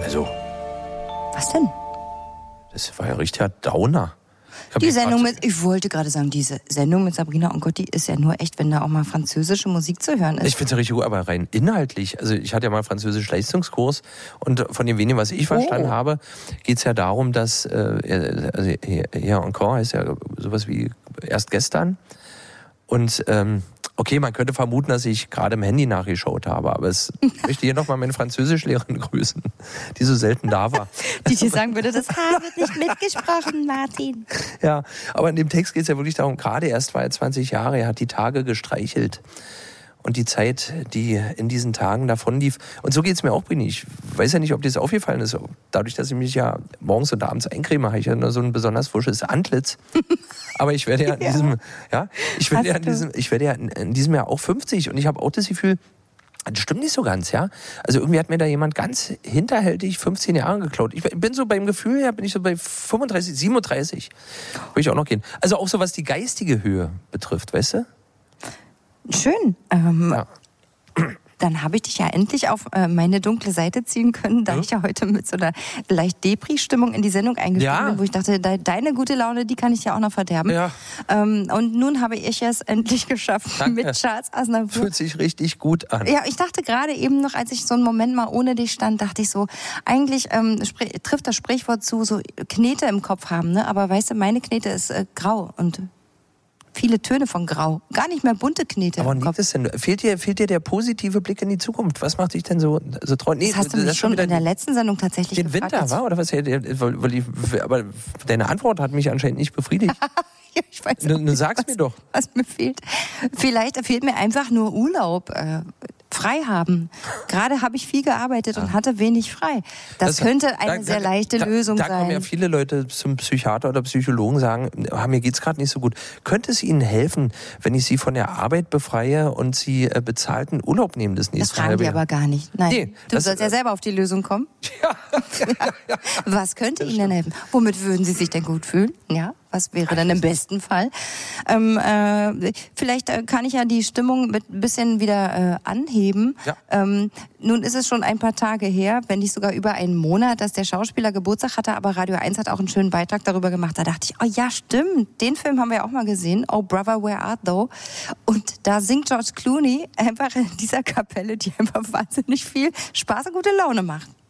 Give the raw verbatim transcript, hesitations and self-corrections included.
Also. Was denn? Das war ja richtiger Downer. Die Sendung mit, ich wollte gerade sagen, diese Sendung mit Sabrina und Gotti ist ja nur echt, wenn da auch mal französische Musik zu hören ist. Ich finde es ja richtig gut, aber rein inhaltlich. Also ich hatte ja mal französisch Leistungskurs und von dem wenigen, was ich verstanden oh. habe, geht es ja darum, dass, äh, also hier, hier encore heißt ja sowas wie erst gestern. Und ähm, okay, man könnte vermuten, dass ich gerade im Handy nachgeschaut habe, aber es möchte hier nochmal meine Französischlehrerin grüßen, die so selten da war. Die dir sagen würde, das Haar wird nicht mitgesprochen, Martin. Ja, aber in dem Text geht es ja wirklich darum, gerade erst war er zwanzig Jahre, er hat die Tage gestreichelt. Und die Zeit, die in diesen Tagen davon lief. Und so geht es mir auch, Brini. Ich weiß ja nicht, ob dir das aufgefallen ist. Dadurch, dass ich mich ja morgens und abends eincreme, habe ich ja nur so ein besonders frisches Antlitz. Aber ich werde ja in ja. diesem, ja, ich werde ja in diesem, ich werde ja in, in diesem Jahr auch fünfzig. Und ich habe auch das Gefühl, das stimmt nicht so ganz, ja. Also irgendwie hat mir da jemand ganz hinterhältig fünfzehn Jahre geklaut. Ich bin so beim Gefühl, ja, bin ich so bei fünfunddreißig, siebenunddreißig. Würde ich auch noch gehen. Also auch so, was die geistige Höhe betrifft, weißt du? Schön. Ähm, ja. Dann habe ich dich ja endlich auf äh, meine dunkle Seite ziehen können, da ja. ich ja heute mit so einer leicht Depri-Stimmung in die Sendung eingestiegen ja. bin, wo ich dachte, de- deine gute Laune, die kann ich ja auch noch verderben. Ja. Ähm, und nun habe ich es endlich geschafft. Danke. Mit Charles Aznavour. Fühlt sich richtig gut an. Ja, ich dachte gerade eben noch, als ich so einen Moment mal ohne dich stand, dachte ich so, eigentlich ähm, spr- trifft das Sprichwort zu, so Knete im Kopf haben, ne? Aber weißt du, meine Knete ist äh, grau und viele Töne von Grau. Gar nicht mehr bunte Knete. Aber liegt es denn? Fehlt dir, fehlt dir der positive Blick in die Zukunft? Was macht dich denn so, so treu? Nee, das hast du mich das schon in der letzten Sendung tatsächlich den gefragt. Den Winter, war? Oder was? Aber deine Antwort hat mich anscheinend nicht befriedigt. Ja, ich weiß du, du sagst was, mir doch. Was mir fehlt. Vielleicht fehlt mir einfach nur Urlaub. Äh, frei haben. Gerade habe ich viel gearbeitet und hatte wenig frei. Das, das könnte eine da, sehr leichte da, Lösung da, da sein. Da kommen ja viele Leute zum Psychiater oder Psychologen, sagen, ah, mir geht's gerade nicht so gut. Könnte es Ihnen helfen, wenn ich Sie von der Arbeit befreie und Sie äh, bezahlten Urlaub nehmen das nächste Mal? Das fragen die aber gar nicht. Nein, nee, du das, sollst ja selber auf die Lösung kommen. Ja, ja, ja, ja. Was könnte Ihnen denn helfen? Womit würden Sie sich denn gut fühlen? Ja, was wäre denn im besten Fall? Ähm, äh, vielleicht äh, kann ich ja die Stimmung mit ein bisschen wieder äh, anheben. Ja. Ähm, nun ist es schon ein paar Tage her, wenn nicht sogar über einen Monat, dass der Schauspieler Geburtstag hatte, aber Radio eins hat auch einen schönen Beitrag darüber gemacht. Da dachte ich, oh ja, stimmt, den Film haben wir ja auch mal gesehen, Oh Brother, Where Art Thou? Und da singt George Clooney einfach in dieser Kapelle, die einfach wahnsinnig viel Spaß und gute Laune macht.